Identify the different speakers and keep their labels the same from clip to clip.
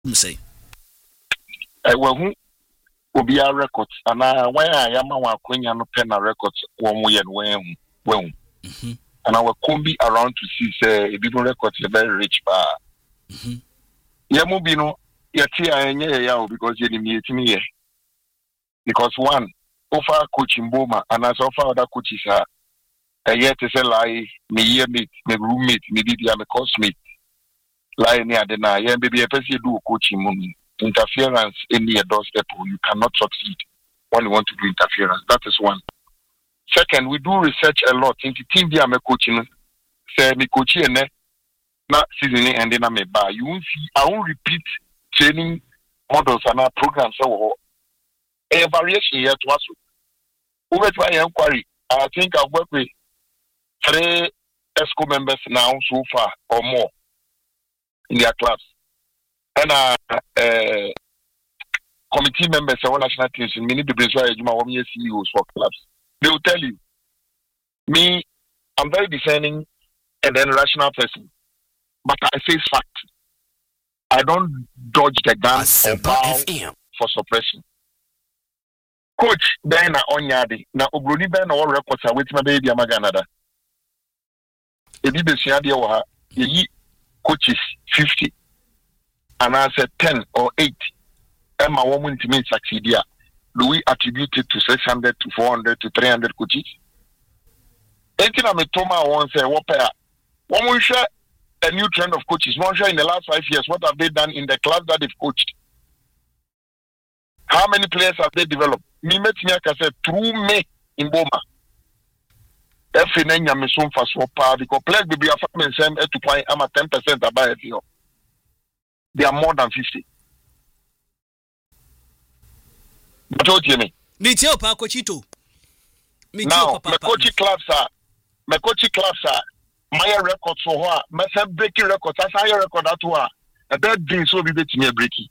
Speaker 1: say.
Speaker 2: Well, who will be our records? And why I am our queen and pen records one way and when. And our combi around to see say people records a very rich bar. Yamubino, Yatia, because you need me. Because one, offer coaching Boma, and as offer other coaches are a yet to say lie, me year meet, me roommate, me did ya me cosmate. Lie near the night, and baby, a person do coaching money. Interference in your doorstep, you cannot succeed when you want to do interference. That is one. Second, we do research a lot. Into team via me coaching, say me coaching and not seasoning and then I may buy. You won't see, I won't repeat training models and our programs. So, a variation here to us. Over to my inquiry, I think I've worked with 3 ESCO members now so far or more in their clubs. And committee members of national teams in many people CEOs for clubs. They will tell you, me, I'm very discerning and then rational person. But I face fact. I don't dodge the gun or bow for suppression. Coach, then Onyadi, now Obroni Ben or records are with my baby Amaganada. If you be ye coaches 50. And I said 10 or 8. And my woman to me succeed here. Do we attribute it to 600 to 400 to 300 coaches? Anything I may Toma once say, what pair? One will share a new trend of coaches. One share in the last 5 years. What have they done in the clubs that they've coached? How many players have they developed? Me met me, I said, through me in Boma. Every name you may for so far because players will be a family same to point. I'm at 10% about it. They are more than 50. But what do you mean? Now, my coaching clubs are my records for her. My breaking records. That's how your record that one. A bad dream so be betting me breaking.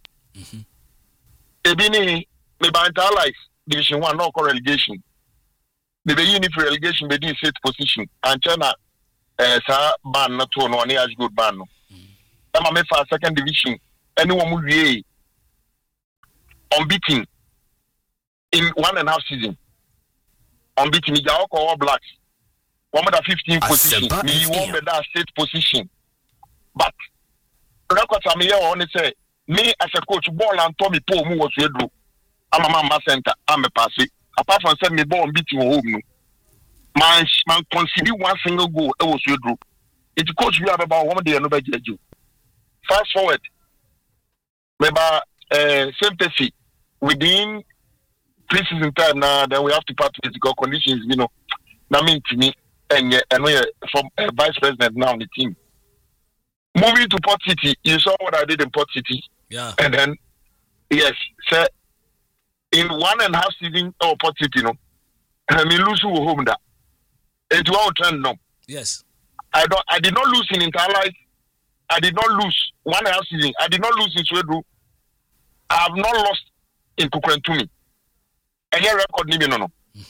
Speaker 2: Ebini, me by entire life, Division 1, no relegation. Maybe you need for relegation, be in 6th position. And China, sir, ban not to no, as good ban. I'm a for 2nd division. Anyone will be unbeaten in 1.5 season. Unbeaten, me Jaoko All Blacks. 115 position. Me won that 6th position. But records are me here on say me as a coach ball and Tommy Paul who was do. I'm a mama center. I'm a pass. Apart from saying me ball unbeaten home. Man consider one single goal. It was do. It's coach we have about 1 day and nobody judge you. Fast forward, maybe sympathy within pre-season time now. Then we have to part with physical conditions. You know, that means to me, and we from vice president now on the team. Moving to Port City, you saw what I did in Port City.
Speaker 1: Yeah.
Speaker 2: And then, yes, sir, in 1.5 season of Port City, no, I mean lose who home that. It's one trend, no.
Speaker 1: Yes.
Speaker 2: I did not lose in entire life. I did not lose 1.5 season. I did not lose in Sweden. I have not lost in Kukwentumi. And your record, no.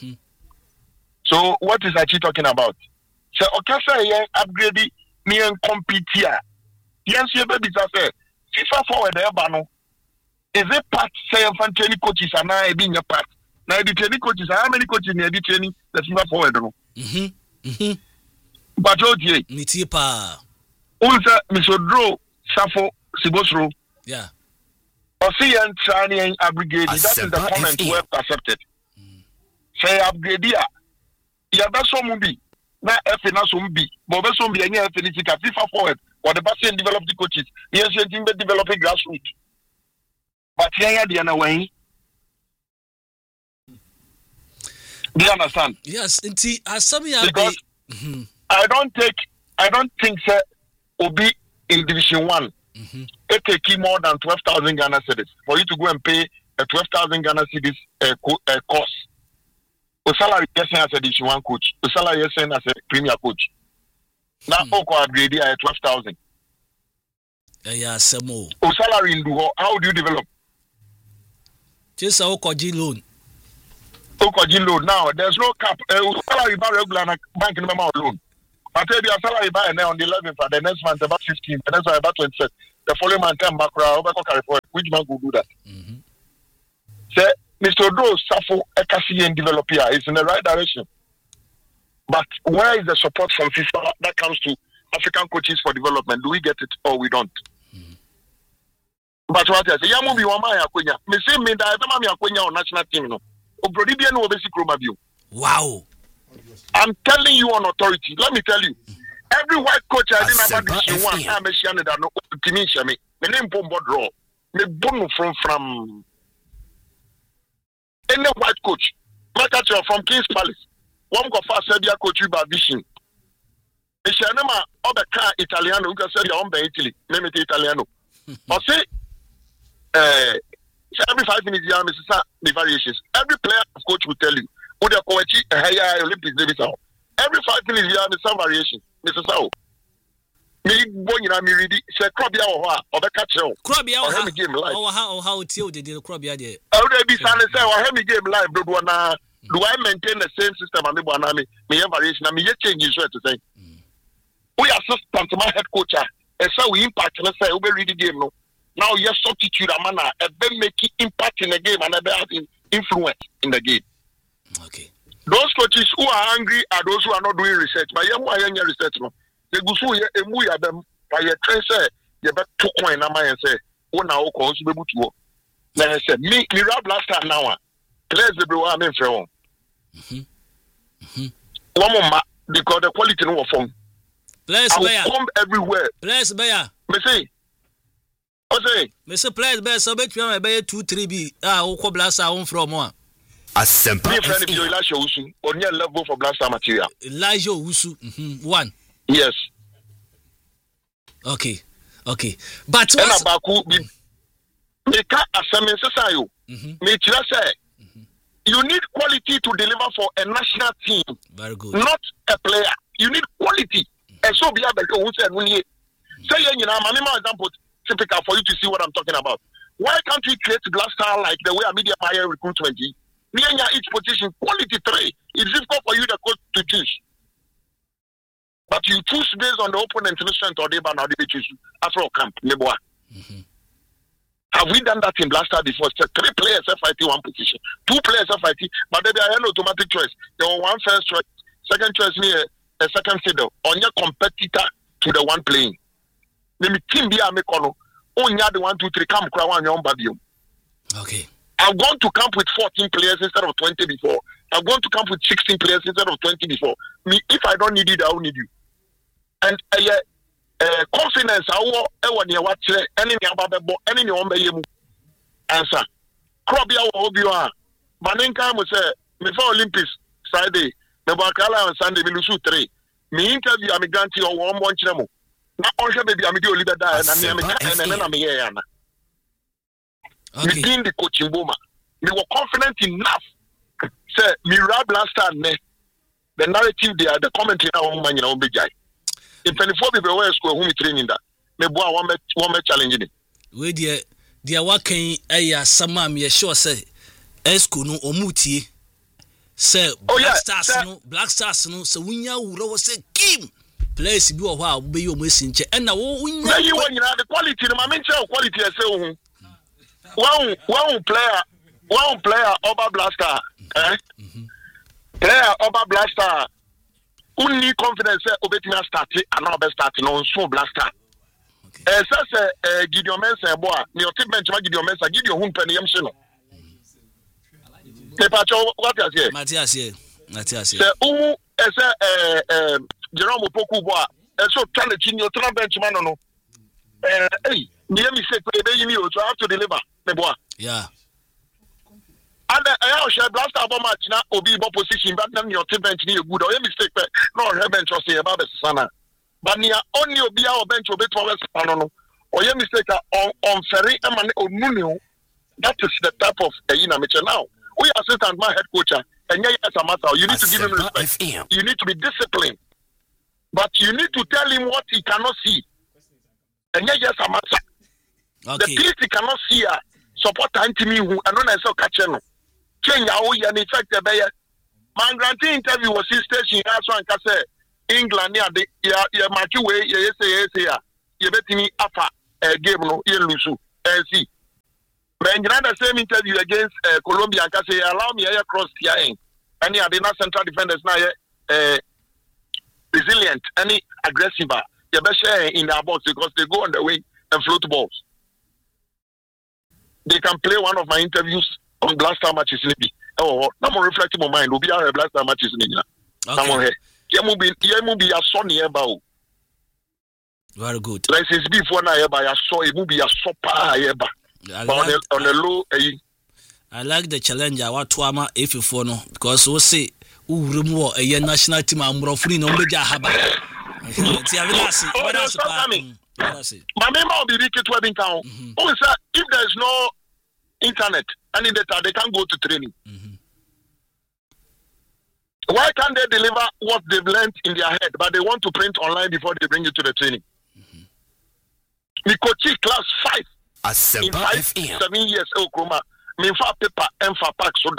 Speaker 2: So what is Achi talking about? So Okasa here upgrade me and compete here. Yes, you baby say FIFA forward there, Bano. Is it part say fan training coaches and now being a part? Now the training coaches, how many coaches in the training that FIFA forward? But okay.
Speaker 1: Nitipa.
Speaker 2: Also, Mr. Dro, Safo, Sibosro.
Speaker 1: Yeah.
Speaker 2: Ocean training upgrade. That is the comment we have accepted. Say upgrade here. Yeah, that's some movie. Now, if not some be, but that's some be any finishing at FIFA forward or the person develop the coaches. Yes, you think they develop a grassroots. But here, the other way. Do you understand?
Speaker 1: Yes, as some
Speaker 2: because I don't think sir Obi in Division 1. It take more than 12,000 Ghana cedis for you to go and pay a 12,000 Ghana cedis course. The salary yes as a Division 1 coach. The salary yes as a premier coach. Now Oko upgrade at 12,000.
Speaker 1: Yeah, some more.
Speaker 2: The salary in Duho, how do you develop?
Speaker 1: Just a Okoji loan.
Speaker 2: Okoji loan. Now there's no cap. Salary by regular bank in loan. I tell you, salary by now on the 11th, the next month about 15, the next one about 27. the following man time back around, which man will do that? Say, Mr. Odo Safo Ekasi and develop here is in the right direction. But where is the support from FIFA that comes to African coaches for development? Do we get it or we don't? But what I say, Yamu bi wama ya kwenya. Me say me da ebe ma me akwenya on national team no. Obrodi bia no obesi kroma bio.
Speaker 1: Wow.
Speaker 2: I'm telling you on authority. Let me tell you. Every white coach I didn't have this one. I'm a shiane that no timisha me. Me name bombo draw. Me bonu from any white coach. Like at you from King's Palace. One go fast Serbia coach you by vision. Me shiane ma obeka Italiano who can say you on Italy. Name it Italiano. I say every 5 minutes you have the variations. Every player coach will tell you. Olympics every 5 minutes you have some variations. Mr. Sao. Me going in me ready. Say Krobia or the catcher.
Speaker 1: Krobia or
Speaker 2: me game live.
Speaker 1: How till the Krobia there.
Speaker 2: I would be saying or me game live. Do I maintain the same system and me have variation? I mean you change you to say. We assistant to my head coach. And so we impact and say we read the game no. Now you substitute a manner and then make impact in the game and have influence in the game.
Speaker 1: Okay.
Speaker 2: Those coaches who are angry are those who are not doing research. But you are doing research no. They go so you are them by your train say you better talk one na man say one na o ko so be butu o. Na say me rap last time now. Players be we am free one. One more because the quality no form.
Speaker 1: Players be
Speaker 2: come everywhere.
Speaker 1: Players be
Speaker 2: me say
Speaker 1: Mr. Players be so bet you am be 2-3 be o ko blaster on from one.
Speaker 2: Asempa. Me friend you Elijah Usu on your level for blaster material.
Speaker 1: Elijah Usu 1.
Speaker 2: Yes.
Speaker 1: Okay. But
Speaker 2: and Abaku me ka asemi sesayo. Me tira say you need quality to deliver for a national team.
Speaker 1: Very good.
Speaker 2: Not a player. You need quality. And so be able to say you know my example typical for you to see what I'm talking about. Why can't we create blaster like the way a media buyer recruitment? Near each position, quality 3. It's difficult for you the coach to choose. But you choose based on the opponent strength or they now they choose after camp. Have we done that in blaster before? 3 players fight one position, 2 players fight, but they are an automatic choice. There were one first choice, second choice near a second fiddle on your competitor to the one playing. Let me team be a mekono. Only the 1, 2, 3 come crown your own babium.
Speaker 1: Okay.
Speaker 2: I've gone to camp with 14 players instead of 20 before. I've gone to camp with 16 players instead of 20 before. Me, if I don't need it, I will need you. And confidence, I will near what any answer. Krobia will be on. Maninka will say, before Olympics, Friday, the Bakala on Sunday, we lose 3. Me interview, I'm a guarantee or 1 chemo. Not only baby, I'm a deal leader, and I'm here.
Speaker 1: Okay.
Speaker 2: Within the coaching boma, we were confident enough. Say, Mira Blaster, the narrative there, the commentary now, man, you know, big guy. In 24 people were school, whom training that. Maybe one match challenging it.
Speaker 1: We dear, what can some me sure say, Esco no omuti. Say, Black Stars no, so when you will say, Kim. Place be a while, be your missing check. And now, you know,
Speaker 2: the quality, the mental quality, I say, one player, Oba Blaster, player Oba Blaster, only confidence, Obetina starting, and now best starting on so Blaster. Gideon Mensa, boy, your team bench, Gideon Mensa, give your home penny, Yamsino. What is it?
Speaker 1: Matthias,
Speaker 2: Jerome Poku boy, so challenge in your bench man. No, hey, near me say, you have to deliver.
Speaker 1: Yeah.
Speaker 2: And I shall blast our match now, or be position, but then your team bench near good or mistake, no, her bench or say about the Sana. But near only be our bench or bit for or your mistake on Ferry and Munio. That is the type of amateur now. We assistant my head coach, and yes, a matter. You need to give him respect. You need to be disciplined. But you need to tell him what he cannot see. And yes, a matter. The police cannot see support anti-me who and not so catch no. Change our and in fact the bayer. My grantee interview was his station as one can say England near the match way, yes, you bet me afa game no you lose see when the same interview against Colombia and say allow me here cross here any are the central defenders now resilient any aggressive you better share in their box because they go on the wing and float balls. They can play one of my interviews on Blaster matches maybe. Oh, I'm reflecting my mind. Will be our Blaster matches in okay. Be a Sonny about.
Speaker 1: Very good.
Speaker 2: Like it's before now, I saw it will be a super on the low.
Speaker 1: I like the challenge. I want to ama if you follow because we say remove a national team. I'm roughly no major haba.
Speaker 2: My member will be wicked to having town. If there's no internet and data, they can't go to training. Why can't they deliver what they've learned in their head, but they want to print online before they bring it to the training? We coach class 5 in 7 years. Paper and for pack so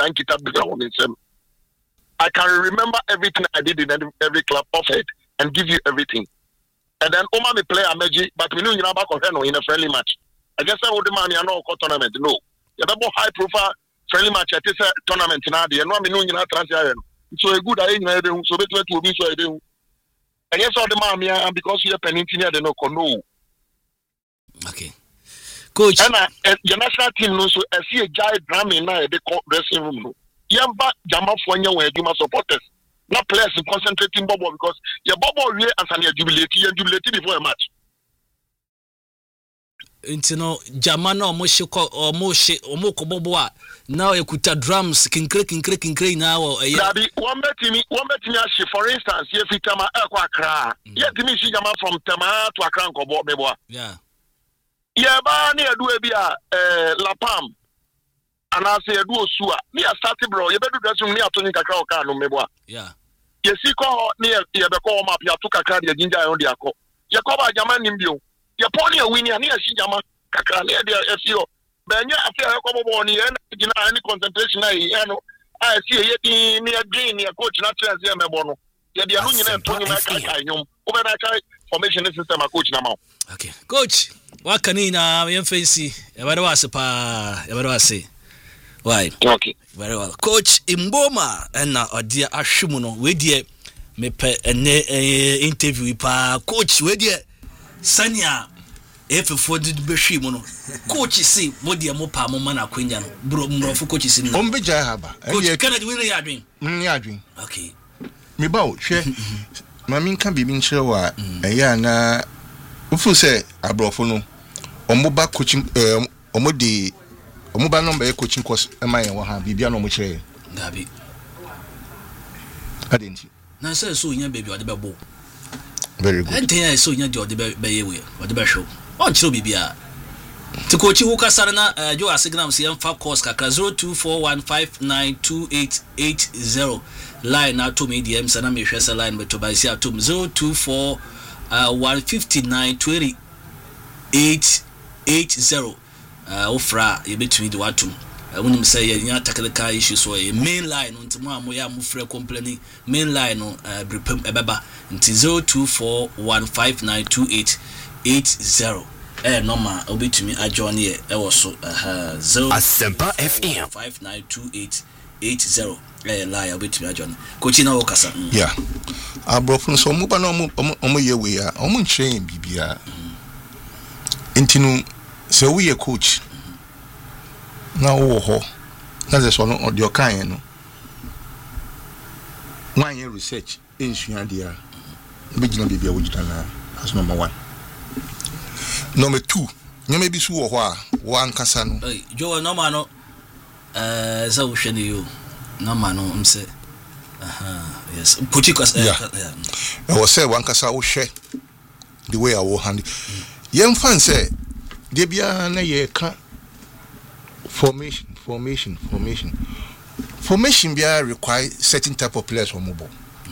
Speaker 2: I can remember everything I did in every club offered and give you everything. And then Oma may play a magic, but we know you're back of in a friendly match. I guess I would demand you know tournament. No, you have a high profile friendly match at this tournament now. You know, you're not transfer. So a good idea, so better to be so I do. I guess all the mammy because you're penitentiary, they no.
Speaker 1: Okay, coach.
Speaker 2: And your national team knows I see a giant drama in the dressing room. Yamba Jama Fonya where you must supporters. Not players concentrating bubble because your bubble real as an jubilate before a match.
Speaker 1: Intino Jamano Omoko Boboa now you could drums kinkre now or
Speaker 2: one bet me for instance if you tama Aqua yet me see Jama from Tama to Akran Kobo Beboa.
Speaker 1: Yeah.
Speaker 2: Yeah, ba near do a La Pam. And I say, do sua. Me a started bro. You better dress me out to Nika Car no meboa.
Speaker 1: Yeah.
Speaker 2: You see, call near the call map. You took a card, you ginger on the acco. You cover Jaman in view. You pony a winner near Shijama, Kaka near the FCO. Then you have to come on here and any concentration. I see a near green, near coach, not as a mebono. You're the only one to me. Over that formation system, a coach now.
Speaker 1: Okay, coach. What can you now? I'm fancy. Ever was a pa, ever was say. Why?
Speaker 2: Okay.
Speaker 1: Very well. Coach Mboma and now dear Ashumuno, we dear me pe interview pa coach we dear Sanya if for the Beshimono. Coach see what dear mopa momana quinjan bro for coaches in
Speaker 2: Ombeja haba.
Speaker 1: Coach cannot win your dream.
Speaker 2: Dream.
Speaker 1: Okay.
Speaker 2: Me bow share. Mammy can be sure what a yana ufu say abrofono. Omoba coaching omodi omoba number coaching course am I and bibia no muche
Speaker 1: Gabi
Speaker 2: I didn't
Speaker 1: na say so nya baby or the bebo
Speaker 2: very good
Speaker 1: and then so nya the be we or the show on chiro bibia to coach who kasara na jo asignam se emfa course kakra 0241592880 line na to me DM sana me hwese line beto by see atom 0241592880 ofra ye betumi de watum wonim say ye nya technical issues so ye main line ntimo amoya amufre complaining main line no brepam ebeba nti 0241592880 normal obetumi ajoin ye e wo so 0
Speaker 3: Asempa FM
Speaker 1: 592880 line obetumi ajoin coaching na wokasa
Speaker 2: yeah abrofun so mo ba na omo ye we a omo nchen bibia intinu so we a coach now ho that's one of your kind no one year research in Shuadia begin be na that's number 1 number 2 you may be so one kasa no
Speaker 1: jo no ma no za wo hwe ne yo no ma no say yes coach cause
Speaker 2: yeah I was say one kasa wo hwe the way I will handle yem fan say de bia na ye ka formation bia require certain type of players for mobile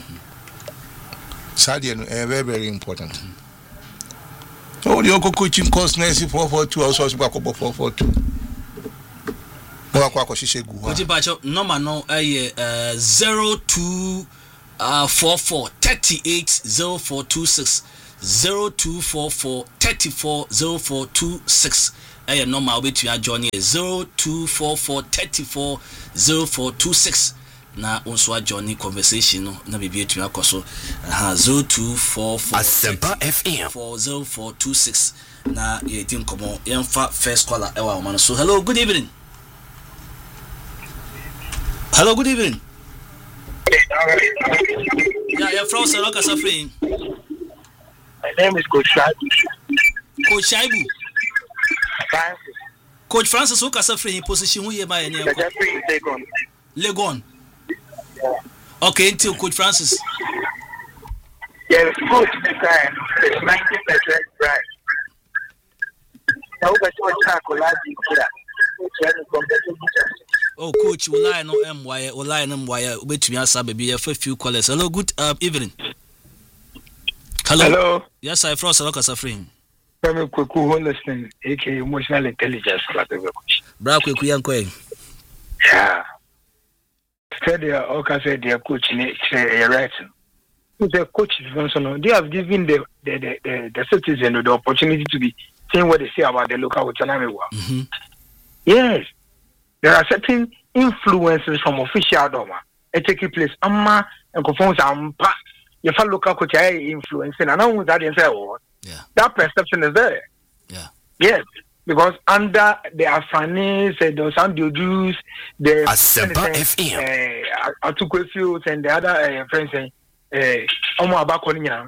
Speaker 2: Sadia very very important so the coaching course na 442 also 442 mo akwa shishe gu
Speaker 1: coach bacho number no 0244 380426 0244 34 0426. Aye, normal way to join 0244 34 0426. Na onso join conversation no na bibie tu akoso 0244 FM 40426 na ye tin komo yemfa first caller ewa o man. So hello, good evening. Hello, good evening. Yeah, from Saroka Safrin.
Speaker 3: My name is Coach Shaibu.
Speaker 1: Coach Shaibu.
Speaker 3: Francis.
Speaker 1: Coach Francis Oka Safrin position who ye by any
Speaker 3: Legon.
Speaker 1: Legon. Okay, until Coach Francis.
Speaker 3: Yes, Coach Mikael is 90% right. Now, but you are
Speaker 1: oh, Coach, will I know MY, will I know why? Wait to me, answer, baby. A few callers. Hello, good evening. Hello. Yes, I froze a local suffering.
Speaker 3: Very quick, who listening, aka emotional intelligence.
Speaker 1: Braque, young quay.
Speaker 3: Yeah. Said they are said their coach, say, right. The coach is they have given the citizen the opportunity to be saying what they say about the local autonomy. Yes. There are certain influences from official doma. It takes place. Amma and conforms ampa. Your fellow local coach influencing, and I know that in say, that perception is there.
Speaker 1: Yeah.
Speaker 3: Yes. Because under the Afanis, the Sandio Jews, the Atukwe Fields, and the other friends, Oma Bakonina,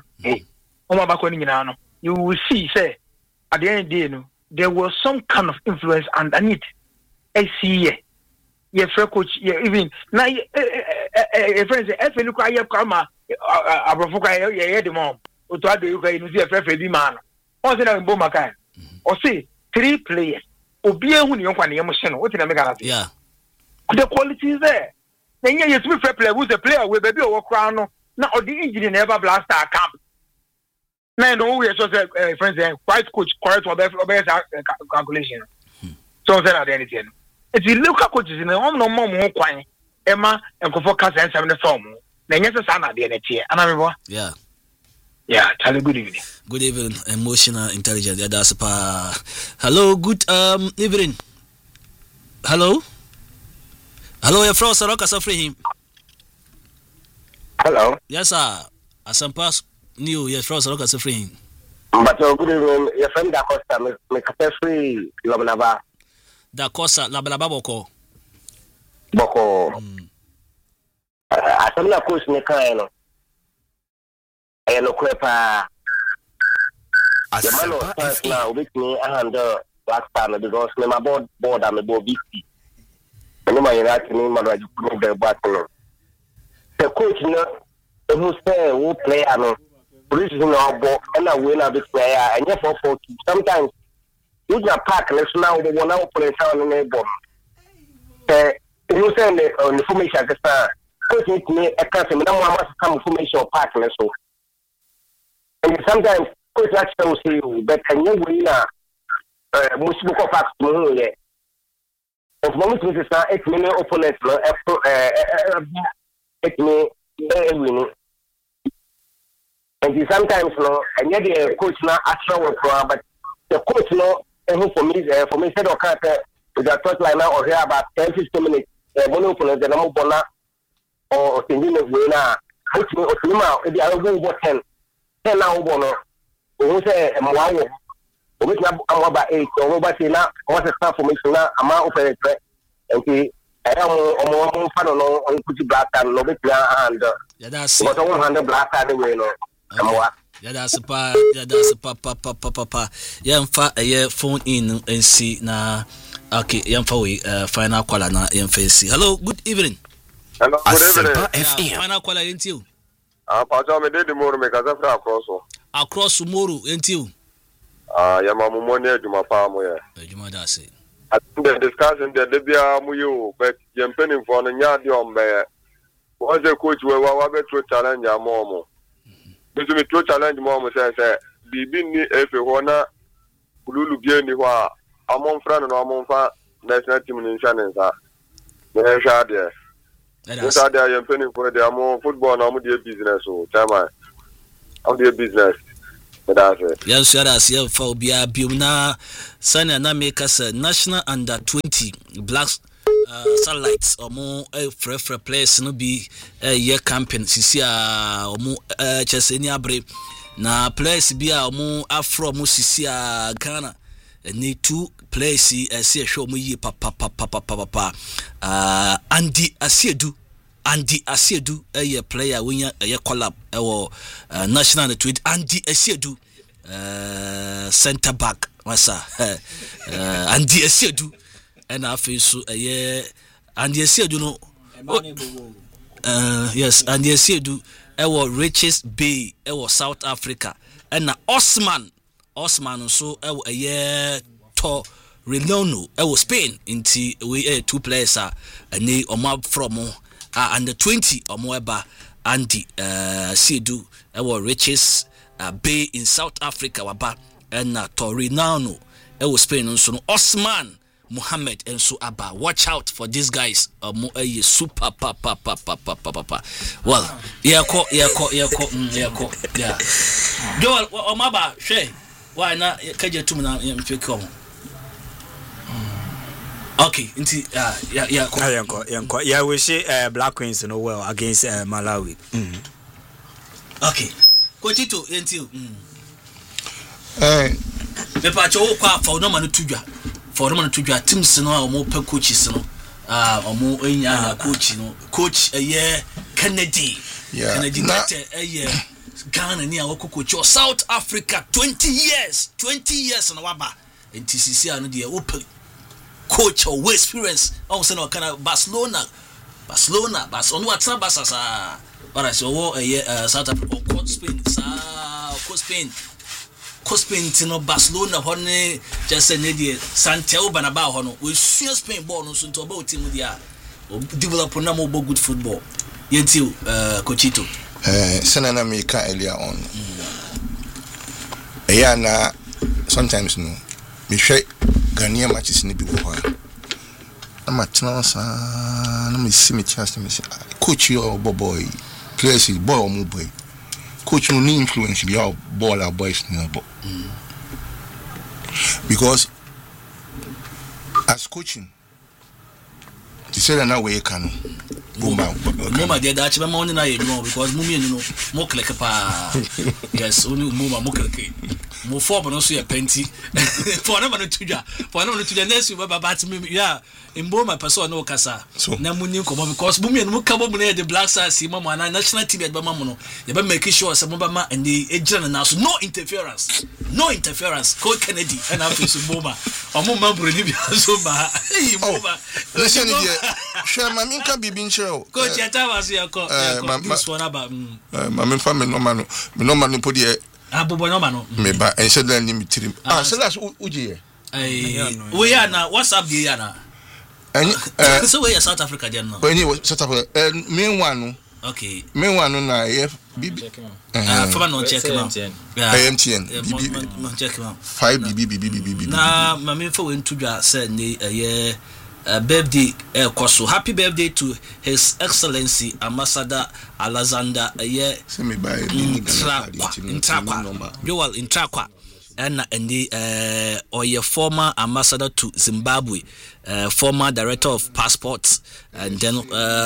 Speaker 3: you will see, say, at the end of the day, there was some kind of influence underneath. I see, yeah, coach, yeah, even now, friends, if you look at your karma, Abrafoka, yeah, the mom, or to add you can see a fair man. What's it in Bomaka? Or see, 3 players. Obia when you want the emotion, what in America?
Speaker 1: Yeah.
Speaker 3: The quality is there. Then you see fair player who's a player with baby or crown. Now, the engineer never blast our camp. Now, no, we are so friends, quite coach, correct or best calculation. So, then at anything. If you look at coaches in the home, no more quiet, Emma and Kofocas and 7 form. Then, yes, I'm at the end of the year. And I'm
Speaker 1: yeah.
Speaker 3: Yeah, tell you good evening.
Speaker 1: Good evening, emotional intelligence. Yeah, that's pa. Hello, good evening. Hello, you're from Saroka Safri.
Speaker 4: Hello.
Speaker 1: Yes, sir. Asampas new. You're from Saroka Safri.
Speaker 4: But good evening. Your friend Da Costa, me free Labalaba.
Speaker 1: Da Costa, Labalaba Boko.
Speaker 4: Asamna coach me kaino. I no kwepa. The man was first now with me and last time because my board and my board BC. And my United man was put the battle. The coach who say who play no police no ball and I win a big player and you for sometimes you just pack let's now the one out play sound in the bomb. You send the information coach me a customer no one must come information pack so. And sometimes coach actually say you but can you win most book of facts to know of moment to say 8 million opponents no 8 million winning. And sometimes no and yet the coach now actually work but the coach no for me said okay with the first line now or here about 10-15 minutes one opponent the number bona or thinking of winner which me otima if I go over 10 now bono who say mwawo which na about 8 or over say na what is for me na ama open okay I am on fan on Kuti Black and Nobit and
Speaker 1: that's
Speaker 4: what 100 black anyway. No,
Speaker 1: yeah, that's a papa. Yamfa a phone in and see na okay, Yamfa we final caller na Yamfa. Hello, good evening.
Speaker 2: Hello, good evening.
Speaker 1: Final caller into you.
Speaker 2: Pacha me dey tomorrow me kaza fra
Speaker 1: across tomorrow into you.
Speaker 2: Ya mamu ne Juma pa mo ya.
Speaker 1: Juma da say.
Speaker 2: I think the discussion the Libya muyo but campaigning for the nyadi on be was a coach we wa be to challenge amomo. Because me to challenge momo say bibi ni efe ho na bululu bie ni ho a amon fra no amon fa national team ni nsa me sha there. That's how they are campaigning for the amon football na mo dey business o time am dey business.
Speaker 4: That's it.
Speaker 1: Yes, yes, for Bia Buna Sana Nameka National Under 20 Black Satellites or more free place no be a year campaign. Sisia or more Chesenia Brave. Na place be a more Afro Musisia Ghana. Need 2 places see a show me papa Andy Asiedu a player when a collab or national the tweet Andy Asiedu center back masa Andy Asiedu and I feel so Andy Asiedu no yes Andy Asiedu Richest Bay South Africa and Osman so a year to Relono Spain into we 2 players are and Omar from under 20 or more ba Andy Siedu Richest Bay in South Africa waba and Torinano Spain so Osman Muhammad and so Abba. Watch out for these guys. Super papa. Well, yeah. Joel, Omaba, Shay. Why not? Can you tell me now? Okay,
Speaker 5: yeah, we see Black Queens no well against Malawi.
Speaker 1: Okay, Coachito, until
Speaker 2: the
Speaker 1: patch for no man to for no man to do teams no more per coaches no or more coach a year Kennedy a year Ghana near coach or South Africa 20 years and waba and TCC and the open coach or experience also no kind of Barcelona what's Basasa but I saw a year South Africa or Spain Tino Barcelona honey just an idiot Santiago Banaba hono we see Spain ball no to about team dia develop no more good football yentil Coachito
Speaker 2: Senana Meka earlier on na sometimes no me share Ghanaian matches ni bi ho I'm at now no me see me chance me say coach your boy players boy or mo boy coach no influence the ball our boys no because as coaching you say that now we can
Speaker 1: Mama did that morning I know because Mummy more click yes only Muma Mokleke more for but also a penty for no to the next about me yeah in Boma person no casa so na munni come because Mummy no come the Black Stars Mama national team at Bamamono you better make sure some Bama and the agent now so no interference Coach Kennedy and after Boma or Mama Bruni so ba
Speaker 2: listen here Sherman can be being show
Speaker 1: Coach was here this one about
Speaker 2: my family no man put the me ba and said then me trim so that's uji
Speaker 1: we are now what's up the yana so we are South Africa then now
Speaker 2: when you South Africa me one
Speaker 1: okay
Speaker 2: me one na BB
Speaker 1: for no check him out
Speaker 2: MTN
Speaker 1: check him out
Speaker 2: 5 BB
Speaker 1: na mama for we to say ne birthday Koso. Happy birthday to His Excellency Ambassador Alexander Intrakwa and the or your former ambassador to Zimbabwe, former director of passports, and then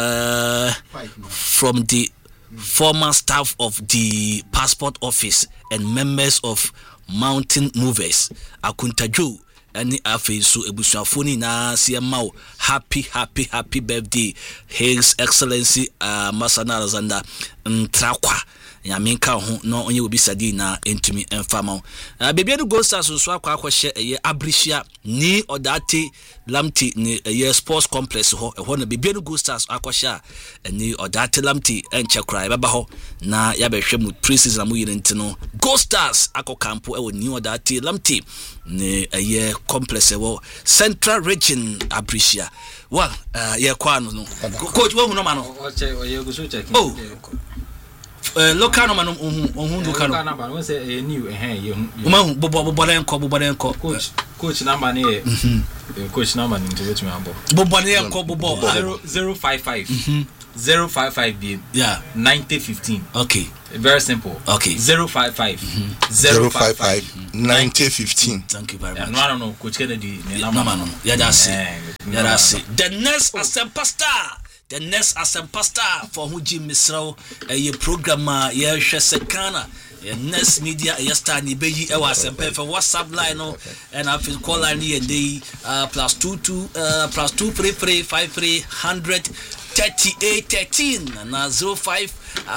Speaker 1: from the former staff of the passport office and members of Mountain Movers Akuntaju. Any afi so ebusuafoni na siamao happy birthday His Excellency Ambassador Alexander Ntrakwa Yaminka ho no onye obi sadi na entumi enfama bebia no Gold Stars so akwa hye abrisia ni odate lamti ni sports complex ho na bebia no Gold Stars akwahye ni odate lamti enche kra baba ho na ya behwe mu preseason mu yire ntino Gold Stars akokampo ni odate lamti ni complex Central Region abrisia well ye kwa no coach wo hu no ma no oh local man local number we say new bobolenko coach
Speaker 6: coach number ni coach number ni to me abo
Speaker 1: bobo ne enko bobo
Speaker 6: 055 055 B
Speaker 1: yeah
Speaker 6: 9015
Speaker 1: okay
Speaker 6: very simple
Speaker 1: okay
Speaker 6: 055
Speaker 7: 055 9015
Speaker 1: thank you very much
Speaker 6: no coach Kennedy number no
Speaker 1: yeah that's it the next Asempa Star for who Jim Misro a program ya hwese next media star ni beyi e wa Asempa for WhatsApp line no and I feel call line and they +22 +233 53 100 3813 and 05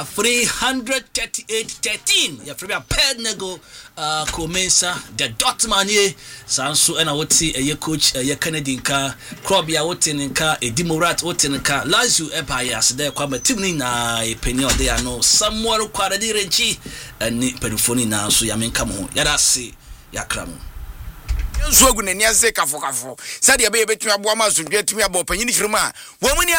Speaker 1: 338 13 ya free ped nego Komensa the dotman ye sanso ena woti eye coach eye Canadian ka club ya woti nka Edimorat woti nka Lazio Empire asde kwa team ni na epeni ode ya no Samuel Kwaradi renchi ni penifoni na so ya menka mo ya dase ya kramo
Speaker 8: nso agu nani ase kafo sade ya be betumi aboa ma so dwetumi abo panyini firma wo muni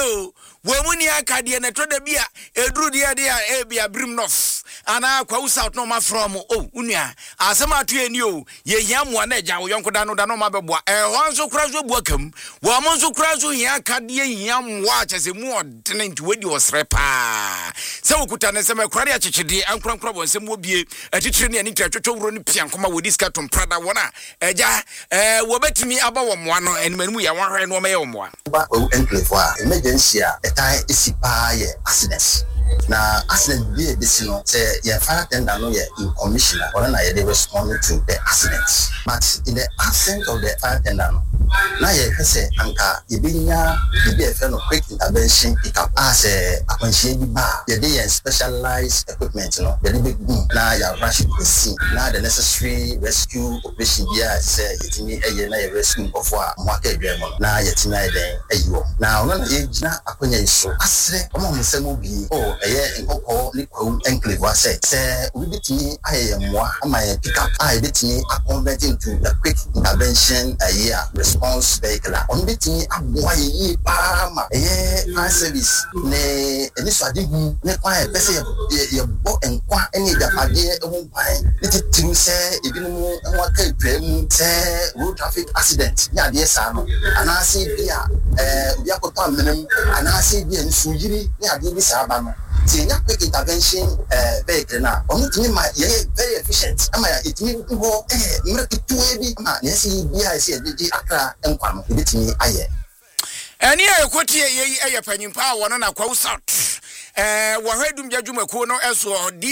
Speaker 8: akade na to da bia eduru dia e bia brimnof ana kwa south no ma from unia asema atu eni ye hiamoa na eja wo yonko da no ma beboa honso kurazo buakam wo monso kurazo hia akade hiamoa chese mu odene nti wedi osrepa se wokuta ne se mekware achechede ankrankra bo nsem obie atitire ne ani twatwotwo wuro ne piankoma wodi ska tom prada wona eja wo betimi aba wo moa no enimanimu ya wanhwe no me wo moa
Speaker 9: ba enclave a emergency a etai isipa ye accident na accident be edisino say your fire tender no ye in commissioner or na ye dey respond to the accident but in the absence of the fire tender no na ye hwese anka ebinya be a friend of quick intervention pick up as akwanhie bi ba ye dey specialized equipment no ye dey boom na ya rush to see na the necessary rescue operation bia say yetimi eye na ye rescue of a mwaka edwem na yetimi eden eyiwo na ono na ye gina akwanya iso asre omo musemu bi eye nkoko ni kwa enclave ase se ubitimi aye mwa ama ye pick up aye bitimi convert into a quick intervention response vehicle on bitimi aboa ye pa ma fire service ne eniso adigu ne kwa e pese ye bo enkwa eni japade ehun pan litiru se ebinumu enwa ka edwam se road traffic accident ya de sa no anase bia obi akoto amenem anase bia nsu yiri ya de bi sa ba no Senior quick intervention vehicle na only my very efficient ama ya itimi go mreki tuebi ma nesi bia ese eji akra enkwano ebitimi aye
Speaker 8: eni ayekoti ye panyimpa wono na kwa south wahedum jadwumakuo no eso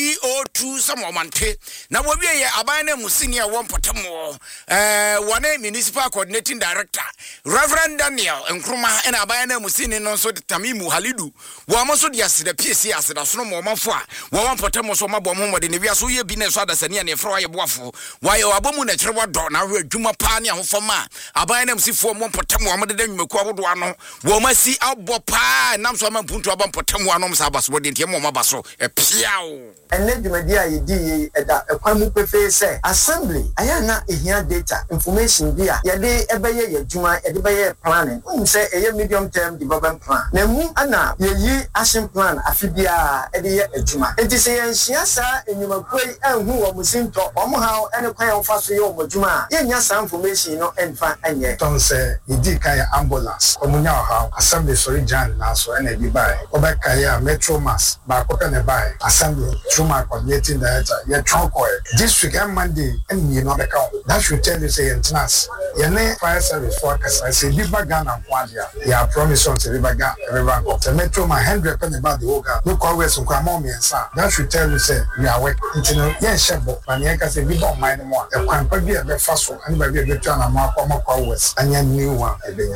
Speaker 8: DO2 samomante na wowie ye aban na musini a wompotamo wone municipal coordinating director Reverend Daniel Nkrumah ena aban na musini no so Tamimu Halidu wo mo so dia sida PSC asida so mo mafo a wo wompotamo so mabom homode ne bia so ye bi na so adasani na efro ye boafo waye wabomu na kire wodo na hwe adwuma pa ne ahofoma aban na musifo mo mpotamo amode da nwumakuo abodo ano wo masi abo pa nam so amampuntu abompotamo anom baso de ntiem mo baso piao
Speaker 10: enne dwumadi a yedi eda ekwamu pefe se assembly aya na ehia data information bia yede ebeye yadwuma yede beye planning se eye medium term development plan na mu ana yeyi action plan afibia ede ye adwuma enti se yenhia sa enyumakoi anhu wo musinto omo ha ene kwan ofa so ye omo dwuma yenya sa information no enfa anye
Speaker 3: ton se yedi kai ambulance omunya ha assembly sorry jan na so ene bi bai obeka ya Mass by Copenhagen Assembly through my coordinating director, your trunk district and Monday, and you know the count. That should tell you, say, in Tinas, your name fire service forecast. I say, River Ghana, yeah, promise on the River Ghana, the Metro, my 100 penny about the Oga, look always on Kwamomi and Sa. That should tell you, say, we are working into yes, Shebo, and Yanka say, we don't mind more. The Kwan be a bit fast, and by the return of Marco West, and your new one.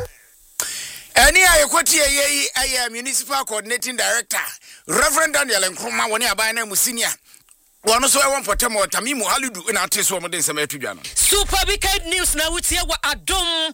Speaker 8: Any ayekoti ye municipal coordinating director Reverend Daniel Nkrumah woni abana musinia Wano so I potemo Tamimu Halidu in artist woman in Sametujano.
Speaker 11: Super wicked news now with wa Adom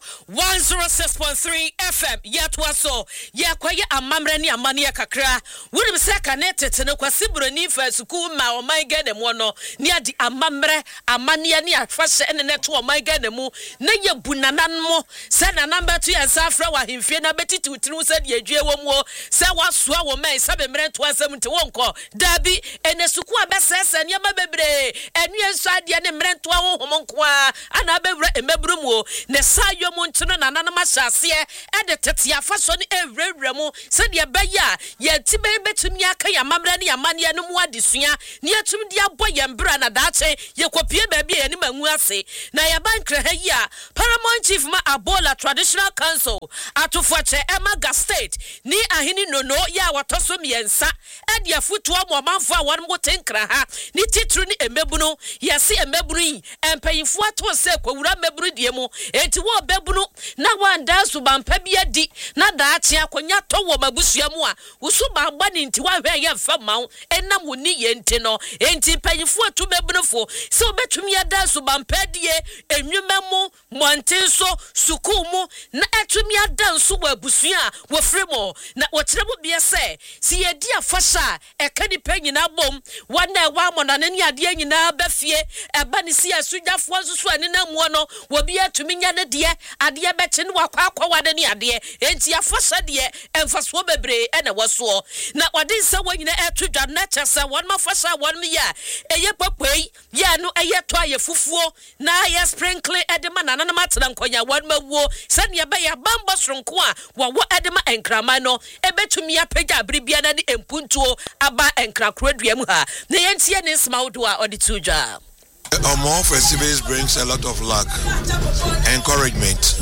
Speaker 11: 106.3 FM. Yet was so ya kwa amamreni amania kakra. Wouldn't say connected no kwasibro ni for school ma o my get them one near the amamre amania near first and net to my get them na ye bunananmo send a number to your safra wa himfina beti to true said ye jewomo say was swa wo mai 7 minutes to 71 ko Dabi and a sukua best nya ba bebre enu enso ade ne mrento ahohom nkoa ana bewura emebrum o ne sayo mu ntino nananam asase e de tete afaso ne ewrewra mu se de beya ye tibe betumi aka ya mamra ne amane no mu adesua ne atum de abo ye mbra na daache ye kopie ba bia ne mangu ase na ya bankra ha yi a Paramount Chief ma Abola Traditional Council atofoche Emaga State ni ahini nono ya watoso miensa e de afutu amomanfo a won mo tenkra ha ni titru ni emebunu yesi emebunu yi empayifo ato se kwawura meburu die mu enti wo bebunu na wanda subampa bia di na daache akonya to wo mabusua mu a usuba agba ni nti wa hwe ye mfa mawo enam woni ye nti no enti payifo atu bebunufo se obetumi ya da subampa die enwumemu montenso sukumu na etumi ya da nso wo abusua wo fremo na wo kyerebo bia se si ye di afasha ekani panyina bom wana wa monane ni ade nyina bafie eba ni si asudafo nsusu ani na mu no wo bia tumi nya ne de ade beche ne wakwa akwa wade ni ade enti afasha de emfaso bebre ena woso na wade nsa wanyina etudwa na kyesa won mafasha won ya eye papoi ya no eye to aye fufuo na ya sprinkle edema na nana matena nkonya won mawuo sane ya ba ya bamba sronko a wo edema enkrama no ebetumi apagya abribia na de empuntuo aba enkrakrodua mu ha na yentie ne smawdo a oditudwa.
Speaker 12: More festivals brings a lot of luck, encouragement,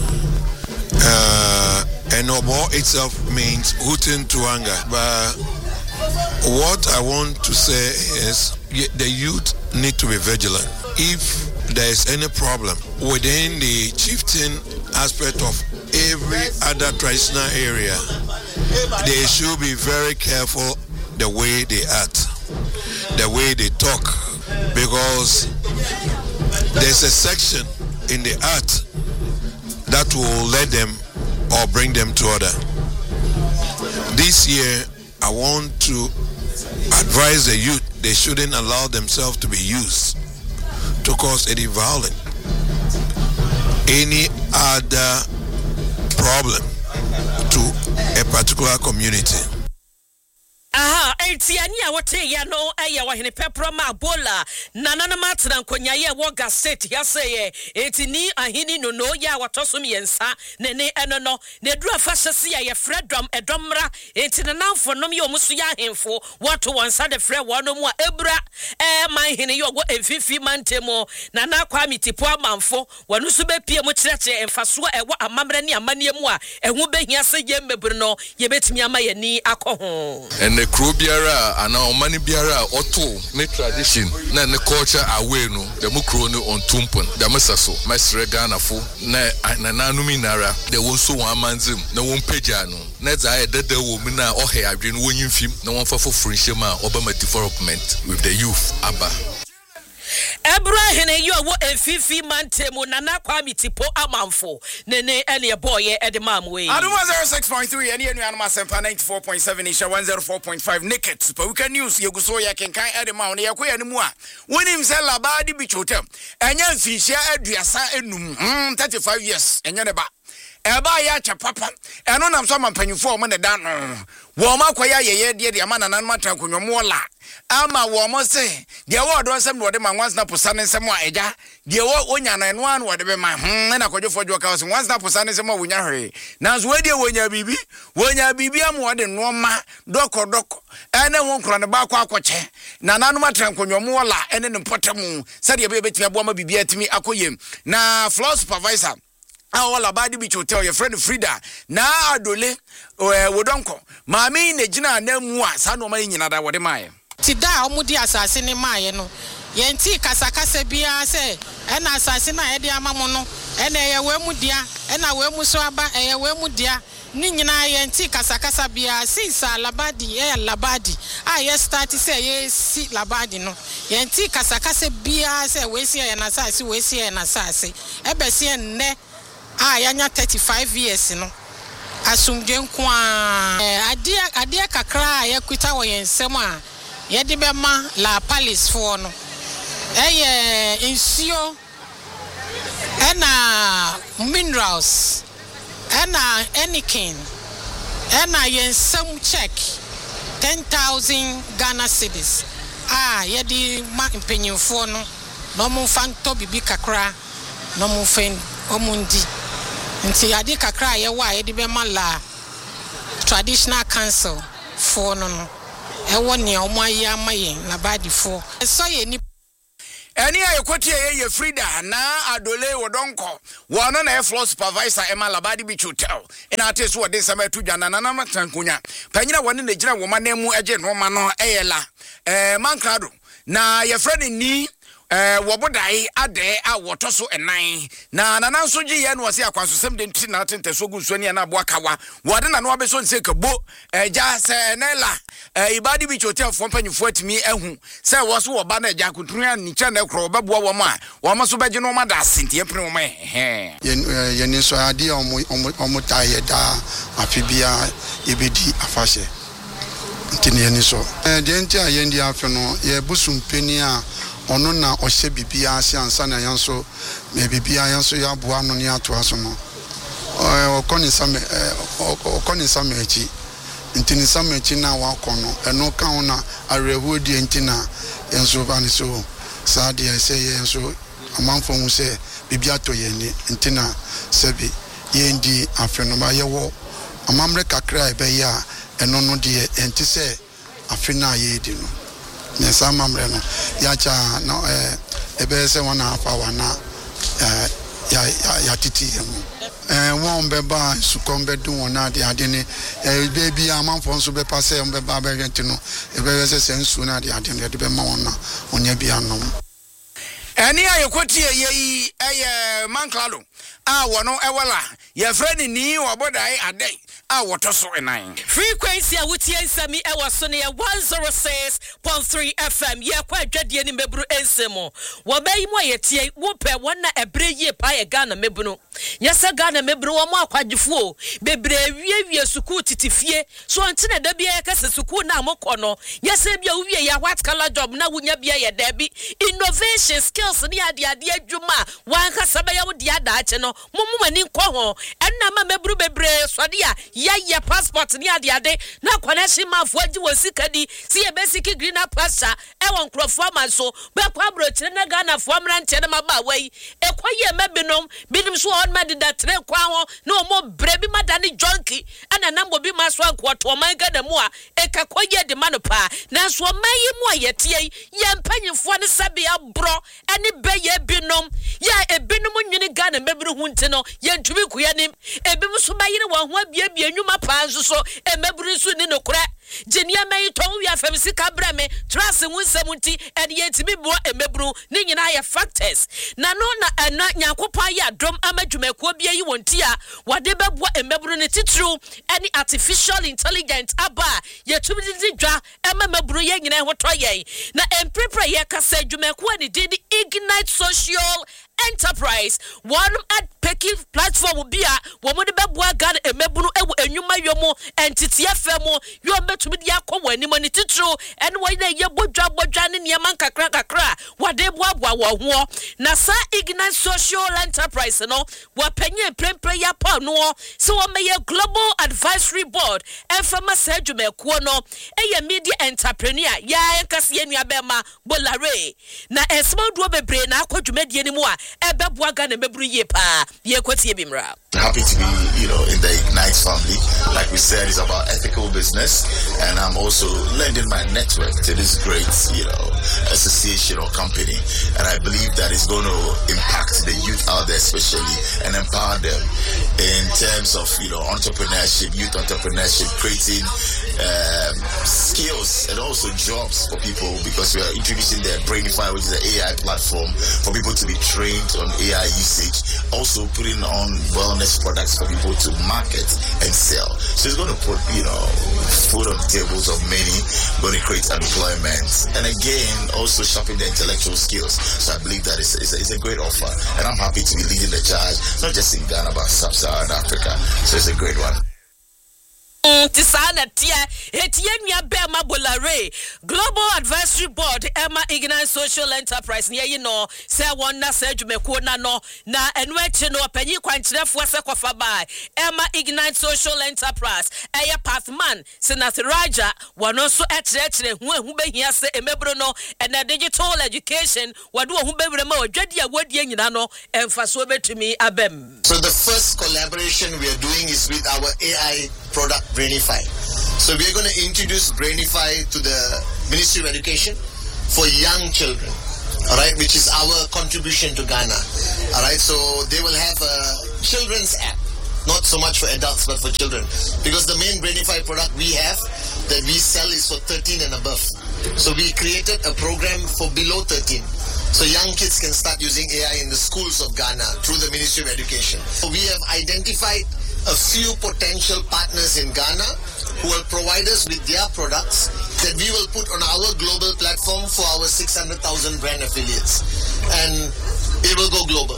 Speaker 12: and Omo itself means hooting to anger. But what I want to say is the youth need to be vigilant. If there is any problem within the chieftain aspect of every other traditional area, they should be very careful the way they act, the way they talk, because there's a section in the art that will let them or bring them to order. This year, I want to advise the youth they shouldn't allow themselves to be used to cause any violence, any other problem to a particular community.
Speaker 11: Aha, entiani a wote ya no aya wahene pepro ma Abola nanana matran konya ye woga state ya seye etini ahini no no ya watosom yensa ne eno no ne dura fasese ya ye fredom edomra entina nanfo nom ye omuso ya hemfo wato wansa de fre wono mu a ebra man hene ye ogo emfifi mantemo nana kwa mitipo amanfo wanu so bepie mu kyereke emfaso ewo amamre ne amane mu a ehu behia se ye mebru no ye betimi ama ye ni akoho
Speaker 13: the crew biara and our money biara auto ne tradition na ne culture away no the mu crew no on tumpon the mesaso mesre Ghana fo na nanumi nara the won so wan manzim na won pagya no na za ededa wo mu na ohe adwe no wonyim fim na won fa for friendship ma obama development with the youth aba
Speaker 11: Ebrahene yo wo efifi mantemu nana kwa mitipo amanfo nene ene boy edemam we
Speaker 8: Aduma 06.3 ene enu anama sempa 94.7 isha 104.5 naked super news yeguso ya kenkan edemam ne yakoya ne mu a wonim se labadi bichotem enya mfihia aduasa enum 35 years enya ne ba eba ya cha papa eno nam so mampanyufo mo ne da no wo makwaya yeye de amana nan matra konyomo la ama wo mo se de wo do nsem no de ma once na posane nsem a eja de wo onya na eno an wo de be ma na kwadwofo de ka once na posane nsem a wonya hwe na so we de wonya bibi am wo de no ma doko ene won kro ne ba kwa akwache na nanu matra konyomo la ene ne potamu se de be betimi abo ma bibi atimi akoyem na floor supervisor Awola badi bi hotel your friend Frida na adole wodonko maami ne gina na mu a sa no ma nyina da wode maaye
Speaker 14: ti da omudi asase ne maaye no yenti kasakasa bia se ena asase na ye de amamu no ena ye wemu dia ena wemu so aba ye wemu dia ni nyina yenti kasakasa bia sinsa labadi labadi ye start se ye si labadi no yenti kasakasa bia se we si ye na asase we si ye na asase ebe si enne yanya 35 years no asumdwe nkoa ade kakra yakuta wo yensem a ye de be ma la palace fo no insio ena minerals ena anykin ena yensem check 10,000 Ghana cedis yɛde ma mpanyimfoɔ no na ɔmo fa ntɔ bibi kakra na ɔmo fɛn ɔmo ndi nti ade kakra yɛwɔ a yɛde bɛma la traditional council for no ɛwɔ nea ɔmo ayɛ ama yɛn labadifoɔ ɛsɔ yɛ ni
Speaker 8: Any I quote ye Frida na adole wodonko wana na floor supervisor Emma Labadi Beach Hotel in artist what this summer to Jana Nana Tankunya Panyina one in the general woman name agent Romano Ayala Mancado na your friend in knee wabodai ade a wotoso enai na nananso gye ye no wase akwansosem de ntina tente sogu suani na aboakawa wade na no abeso nse kabo ja se nela ibadi bi hotel fo mpanyifo atimi ehu se wo so wo ba na ja kuntunu ya ni cha na ekro beboa wo ma wo ma so beje no ma da asinte epre wo ma
Speaker 15: ye ni so ade omo taye da afibia ebedi afashe ntini ye ni so de nti a ye ndi afi no ye busumpeni a ono na ohye bibia ase ansa na yanso me bibia yanso ya boa no ne ato aso no okoni same echi ntini same echi na wakono eno ka ona arehu di ntina yanso ba ni so saade ese yanso amanfo hu se bibia to ye ni ntina sebi ye ndi afeno ma ye wo amamre kakra ebe ya eno no de enti se afena ye di no Nesa mamre no yacha no ebe se wana afa wana ya titi mu won beba sukombe dun wona de ade ne baby amanfo nso be passe on beba be rent no ebe se sensu na de ade ne de be ma wona onya bi anom
Speaker 8: Any I quote ye Manclado wono ewala ye friend ni wabodai ade wotoso enai
Speaker 11: frequency a wutie nsami ewo so ne 106.3 FM ye kwa adwadie ni mebru ensemo wobai mo yetie wo pe wona ebre ye pa ye Ghana mebru nyesa Ghana mebru wo mo akwagifuo bebre wie suku titifie so ntine da bia ye kase suku na amokọ no nyesa bia wie ya what color job na wunya bia ye da bi innovation skills ni ade adwuma wan kasa ba ya wo dia da ache no mumani nkọ ho enna ma mebru bebre so dia ya passport ni ade na connection ma fo agi wo sikadi si ye basic green pasture e won krofo ma so be kwa brochire na Ghana fo mrante na maba wai ekoye mabinom binim so on ma dida tre kwa ho na omo brebi madani jonki ana nambo bi ma so ankoto man Ghana mu a ekakoye de manopa na so mayi mu ayetie ye mpanyimfo ne sabia bro ene be ye binom ya ebinom nwini Ghana mebru hunte no ye ntumi kuyanim ebim so bayire wo ho abia nyuma panzo so emebru su ni nokura Jenia may ton we afem sika brame trust wunsemunti and yet me bo emebru ni nyina ye factors na no na nyakopa ya dom amadwumako bia yi wontia wade beboa emebru ne titru any artificial intelligence aba ye tumidi dwa emebru ye nyina hoto ye na emprepare ye kasa dwumako ani did Ignite Social Enterprise one at Peki platform bia wo mo de beboa Ghana emebru ewu enwuma yomo entity fm yo to be the aqua ni money titro and why they ye bodwa ne niam kakra wade boa na sa Ignite Social Enterprise no wa penye prempre ya pa no so we may global advisory board and from adwumako no eye media entrepreneur ya enkase enu abema bolare na esmo do bebre na akwadwumadie ni mu a ebeboa Ghana mebru ye pa ye kwatie bimra.
Speaker 16: Happy to be, in the Ignite family. Like we said, it's about ethical business, and I'm also lending my network to this great, association or company. And I believe that it's going to impact the youth out there, especially, and empower them in terms of, entrepreneurship, youth entrepreneurship, creating skills and also jobs for people, because we are introducing the Brainify, which is an AI platform for people to be trained on AI usage. Also putting on wellness products for people to market and sell. So it's going to put, food on the tables of many, going to create employment. And again, also sharpen the intellectual skills. So I believe that it's a great offer. And I'm happy to be leading the charge, not just in Ghana, but sub-Saharan Africa. So it's a great one.
Speaker 11: Tisana tia Etienne Bema Bolare Global Advisory Board Emma Ignite Social Enterprise near you know say one na say Jumekuna no na enweche no penny quantity for by Emma Ignite Social Enterprise Aya Pathman Senator Raja one also at who be here say emebrono and a digital education wadu who be remo dredia wodi nyinano emfaso to me abem.
Speaker 16: So the first collaboration we are doing is with our AI product Brainify. So we are going to introduce Brainify to the Ministry of Education for young children, all right, which is our contribution to Ghana, all right. So they will have a children's app, not so much for adults but for children, because the main Brainify product we have that we sell is for 13 and above. So we created a program for below 13. So young kids can start using AI in the schools of Ghana through the Ministry of Education. So we have identified a few potential partners in Ghana who will provide us with their products that we will put on our global platform for our 600,000 brand affiliates. And it will go global.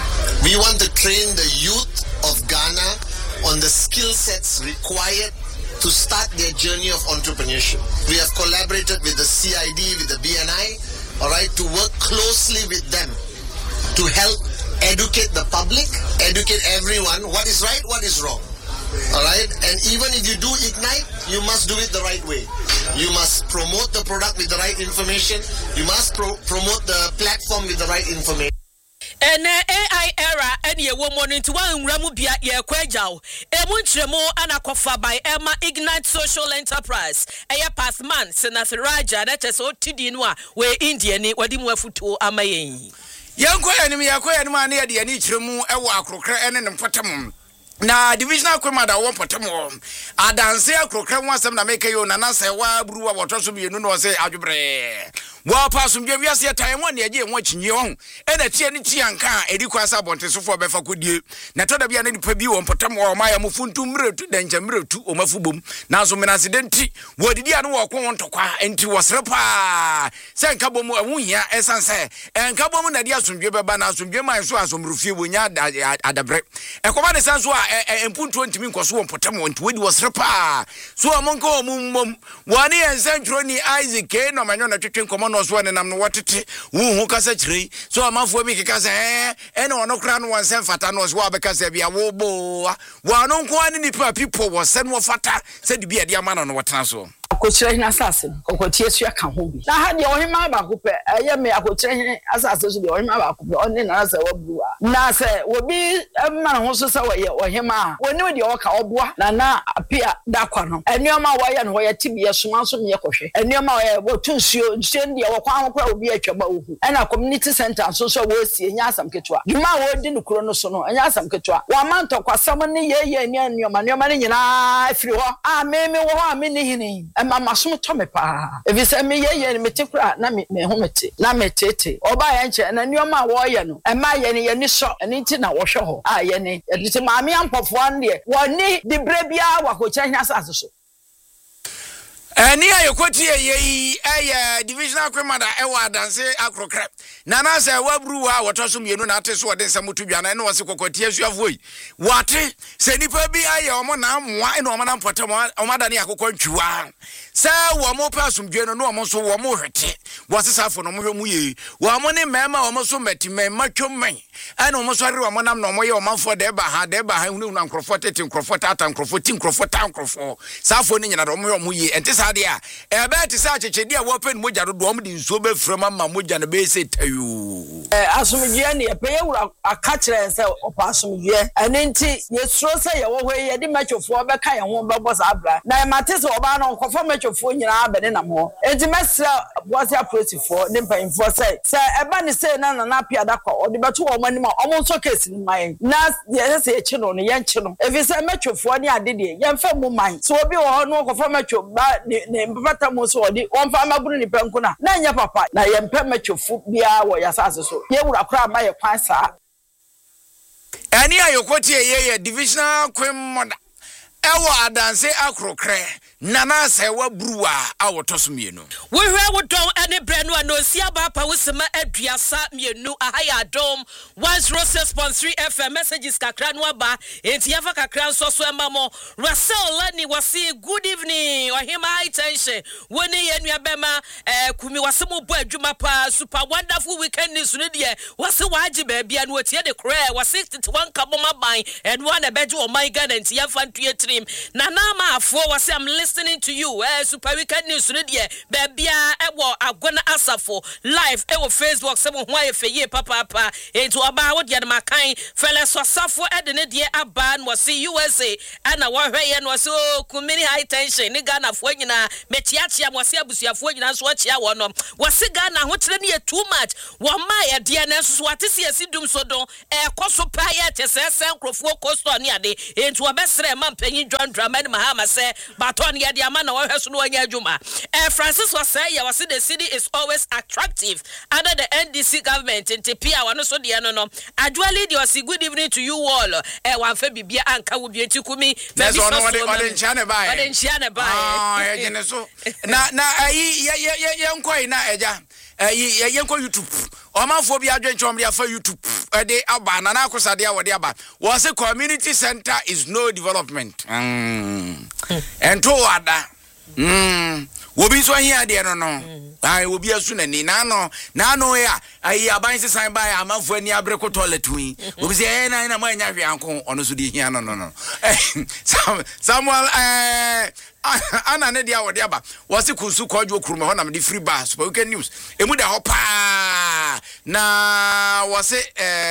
Speaker 16: We want to train the youth of Ghana on the skill sets required to start their journey of entrepreneurship. We have collaborated with the CID, with the BNI, all right, to work closely with them to help educate the public, educate everyone what is right, what is wrong. All right, and even if you do Ignite, you must do it the right way. You must promote the product with the right information. You must promote the platform with the right information.
Speaker 11: And AI era and ye woman into one ramubia ye kwejao. Emunchemo anakofa by Emma Ignite Social Enterprise. Eya Pathman, Senator Raja, that is all Tidinwa, where Indian wadimu futu amaye.
Speaker 8: Yanko enemy yakwa near the Anichemu, Ewa Crocre and Potamum. Na divisional commander won potamo adanse akrokra wasem na make you na say wa bruwa wotoso bi nu no say adwobre wa pasum bia wiase time won eje won chinye ho e na tie ni tie anka edi kwasa bonteso fo befa kodie na toda bia na nipa bi won potamo o maya mufuntu mretu denja mretu o mafubom na so men accidenti wodidi anu wo kon ntokwa enti wosre pa se nka bom awuhia esanse enka bom na dia asomdwe beba na asomdwe man so asomrufie wonya adabre ekoba de sanso empuntu ntimi nkoso won potamo enti wedi wosre pa so amonko mum wani ensantroni ni Isaac no manyo na twetwe nkomo no so ne nam no wotete wu hu kasa kire so amafo bi keka ene ono kra no wansen fata no so abekasa bia wo bo wa no nko ani ni people wo se no fata se de bia de amana no wotena so
Speaker 17: akokyere hin asase kokotie su aka ho bi na ha de ohima ba ko pe eye me akokyere hin asase so de ohima ba ko pe oni na se wabuwa na se obi ma ho so se woye ohima woni de oka oboa na apia dakwa no enuoma woye no woye tibie soma so me kohwe enuoma woye wotunsuo nde wo kwa ho kra obi atwaba ohu na community center so wo sie nya asam ketwa dwuma wo di no kuro no so no nya asam ketwa wa manto kwasam ne ye enuoma ne nyina afiri ho a me wo ho a me ni hini mama so to me pa if say me ye me tekura na me ho mete na me tete oba ya nche na nioma wo ye no ema ye ne ye ni so eni ti na wo hwe ho a ye ne edite maame ampofo ande woni di brebia wa ko kyanya asase so
Speaker 8: Eni ayokoti ye divisional commander ewa danse akrokra na na se wabruwa wotoso mienu na ate so de samutu dwana ene wose kokoti asuafoi wate se nipa bi aye omo na amoa ene omo na mpotam omada ne akokọ ntwiwa se wo mo pasumdwe no omo so wo mo hwete wasesafo no mo hwe mu ye wo mo ne mema omo so metimen matwomen ene omo so re omo nam no omo ye omo fo de ba ha hunu na nkrofo tete nkrofo tata nkrofo ti nkrofo ta nkrofo safo ne nyina do omo ye ente dia ebe ti sa chechedi a wo pen moja do do di nso be frema ma moja na be se tayu
Speaker 17: asumdwe ne pe yewura aka kire se opa asumdwe enenti yesuro se ye wo hwe ye di matchofo be ka ye ho be boss abra na matese oba na nkofo matchofo nyina abene na mo enti mesra boss approachfo ne mpanfo se eba ne se na pia dakwa odi beto wo mani ma omo nso case ni mai na ye se ye chi no ye nchi no efi se matchofo ne ade de ye mfa mu mai so obi wo ho no nkofo matcho ba ne mpata mo so odi onfa maguru ni penku na nya papa na ye mpa matchofu bia wo ya sase so ye wura kra ma ye kwan sa
Speaker 8: eni ayokoti ye divisional kwem moda ewo adanse akrokre nana se wa bruwa a wotoso mienu
Speaker 11: we hwe wo don ane brenu anosia ba pa wosema aduasa mienu ahaya dom 106.3 FM messages kakra no aba enti yafa kakra so emamo Russell Lani wasi good evening ohima high tension woni yenua bema kumi wasemo bo adwuma pa super wonderful weekend news no de wasi waji ba bia no tie de kra wasi 61 kaboma ban and one ebeje o my god enti yafa ntue trim na na ma afo wasi I'm listening to you super weekend news no de ba bia ewo agona asafo live ewo Facebook semo ho ayefeye papa enti oba wo de ma kan fele so asafo ede ne de aba no wasi USA ana wo hweye no wasi kumini high tension ni Ghana fo nyina metiatia wasi abusuafo nyina so achia wo no wasi Ghana ho kire ne too much wo ma ye de na so watesi asidum so don koso pa ye tesese nkrofo kosto ne ade enti wo besere ma mpanyin John Dramani Mahama se baton ye de ama na wo hweso no anya adwuma Francis was say ya wasi the city is always attractive under the NDC government enti pia wano so de no adwali de wasi good evening to you all wan fa bibia anka wo bi enti kumi
Speaker 8: maybe ode nchane bae
Speaker 11: ode nchane bae
Speaker 8: ejene so na ye nkoi na eja ye nkoi YouTube omanfo bi adwenchom ya fa YouTube de aba na akosade a wode aba was a community center is no development ento wada wobi so hia de no ai wobi asu na ni na no ya ai aban sesan ba ya amanfo ani abreko toilet wi wobi se na ma nya hwe anko ono so de hia no Samuel ana ne dia wode aba wase kunsu kwadwo kuruma ho na me free bar super weekend news emu da ho pa na wase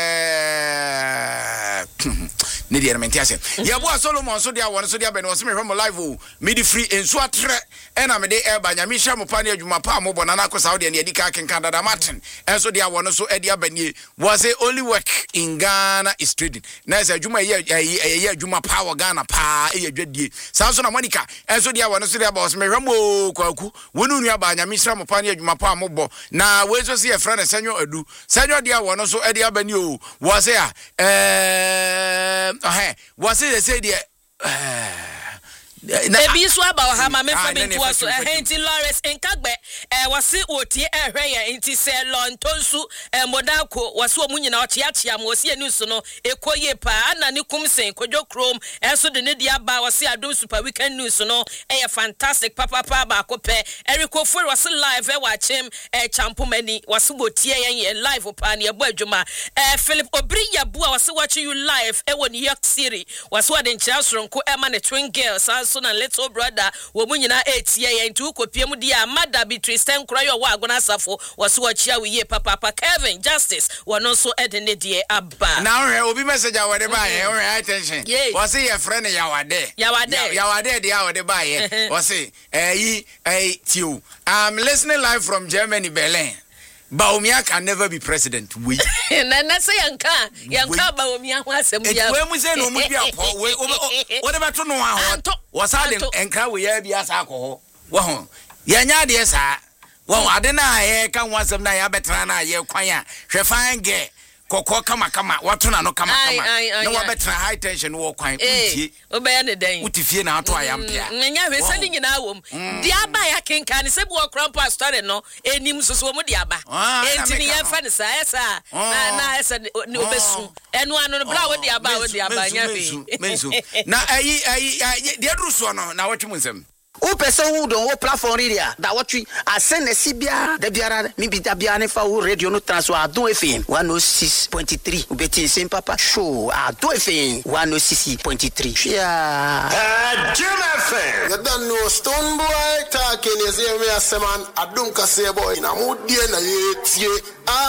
Speaker 8: ne dia menti ase ya bo Solomon so dia won so dia be no wase me hwemo live o midi free ensu atre ena me de eba nyame hwa mo pa ne adwuma pa mo bona na akosa wo de ne adika kenkan dada Martin enso dia won so edia banie wase only work in Ghana is trading na se adwuma ye adwuma pa wo Ghana pa e adwadie sanso na Monica enso dia won so dia ba wase me hwemo kwaku wonu nu aba nyame hwa mo pa ne adwuma pa mo bo na we so se ye frɛ ne sanyo adu sanyo dia won so edia banie o wase wase they say there
Speaker 11: ebi so aba ha ma me fa bintu aso enti Lawrence Nkagbe wase otie ehwe ya enti se lontonsu modako wase omunyina ochiachia mo wase news no ekoye pa ana ni kumsen kodwo krom eso de ne dia ba wase adom super weekend news no fantastic papa ba akopɛ Eriko for wase live wa chem champomani wase botie yen live pa na ebo adwuma Philip Obriya bua wase watch you live ewo New York City wase wa de nchira soronko ema ne twin girls so na little brother wo munyina etie yen tu kopiem dia mada Beatrice Tenkroyo wa agona safo wase wachia wiye papa Kevin Justice wono so edene die aba
Speaker 8: na obi message awade ba ye attention wase ye friend yawade dia awade ba ye wase tiu I'm listening live from Germany, Berlin. Baumia can never be president. We.
Speaker 11: Na say yanka Baumia ho asem bia.
Speaker 8: We mu say no mu bia po. What about to know how? Was had enka we ya bia sa ko. Wo ho. Yanya de sa. Wo ade na ye kan wasem na ya betra na ye kwan a. Hwe fan ge. Koko kama watu na no kama na wabetra high tension wo kwan utie
Speaker 11: obeya ne den
Speaker 8: utifie na ato ayampia
Speaker 11: nya hwesa ni nyina wom di aba ya kenka ne se bu okrampa story no enim soso mu di aba enti ni ya fa ne sa esa na esa ne obesu enu anu no bra wo di aba nya hwe
Speaker 8: menso na de adruso no na watwe nsem
Speaker 18: o person who don wo platform area that what we asend sibia da biara mi bi da biara ne fa wo radio no transfer Adon FM 106.3 ubeti sem papa show Adon FM 106.3 yeah
Speaker 19: Jim FM you don't know Stone Boy talking is here me aseman Adon kase boy na mu die na yetie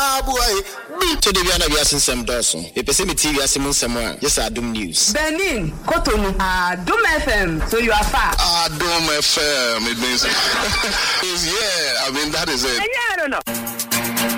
Speaker 19: boy
Speaker 20: to the biara bia sensem doso e pese me TV asem nsem a yes Adon news
Speaker 21: Benin Kotonu Adon FM so you are far
Speaker 20: Adon FM, it means, yeah, I mean, that is it.
Speaker 21: Yeah, I don't know.